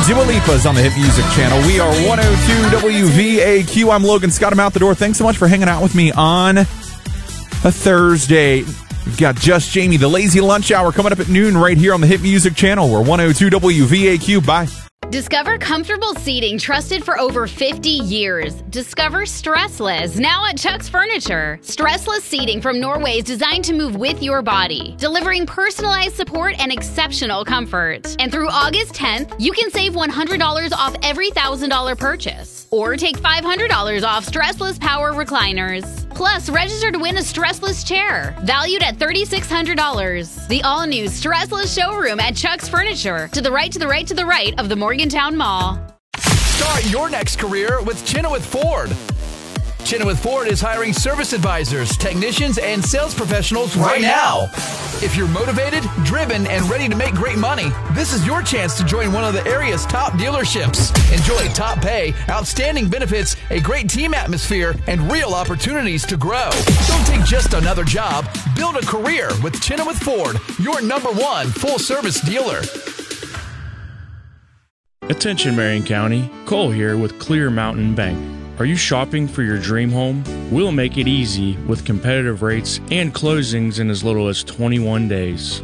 Dua Lipa's on the Hit Music Channel. We are 102 WVAQ. I'm Logan Scott. I'm out the door. Thanks so much for hanging out with me on a Thursday. We've got Just Jamie, the Lazy Lunch Hour, coming up at noon right here on the Hit Music Channel. We're 102 WVAQ. Bye. Discover comfortable seating trusted for over 50 years. Discover Stressless, now at Chuck's Furniture. Stressless seating from Norway is designed to move with your body, delivering personalized support and exceptional comfort. And through August 10th, you can save $100 off every $1,000 purchase. Or take $500 off Stressless Power Recliners. Plus, register to win a Stressless chair, valued at $3,600. The all-new Stressless showroom at Chuck's Furniture, to the right, to the right, to the right of the Morgantown Mall. Start your next career with Chenoweth Ford. Chenoweth Ford is hiring service advisors, technicians, and sales professionals right now. If you're motivated, driven, and ready to make great money, this is your chance to join one of the area's top dealerships. Enjoy top pay, outstanding benefits, a great team atmosphere, and real opportunities to grow. Don't take just another job. Build a career with Chenoweth Ford, your #1 full-service dealer. Attention Marion County, Cole here with Clear Mountain Bank. Are you shopping for your dream home? We'll make it easy with competitive rates and closings in as little as 21 days.